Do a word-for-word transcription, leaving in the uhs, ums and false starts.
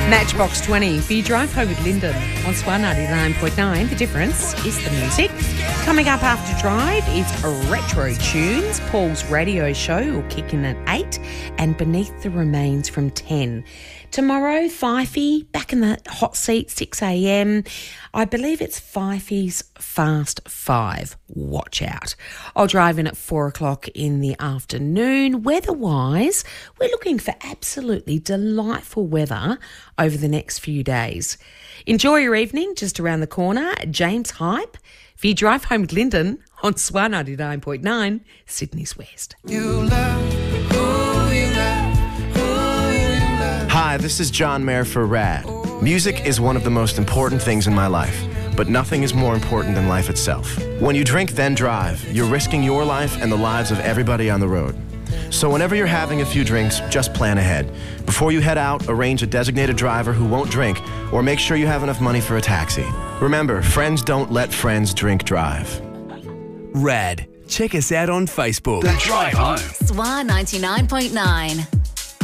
Matchbox twenty for your drive home with Lyndon on Swan ninety-nine point nine. The difference is the music. Coming up after Drive is Retro Tunes. Paul's radio show will kick in at eight and Beneath the Remains from ten. Tomorrow, Fifey back in the hot seat, six a.m. I believe it's Fifey's Fast Five. Watch out. I'll drive in at four o'clock in the afternoon. Weather-wise, we're looking for absolutely delightful weather over the next few days. Enjoy your evening just around the corner. James Hype for your drive home with Lyndon on Swan ninety-nine point nine, Sydney's West. You love who you love, who you love. Hi, this is John Mayer for Rad. Music is one of the most important things in my life, but nothing is more important than life itself. When you drink, then drive, you're risking your life and the lives of everybody on the road. So whenever you're having a few drinks, just plan ahead. Before you head out, arrange a designated driver who won't drink, or make sure you have enough money for a taxi. Remember, friends don't let friends drink drive. Rad. Check us out on Facebook. The Drive Home. Swan ninety-nine point nine.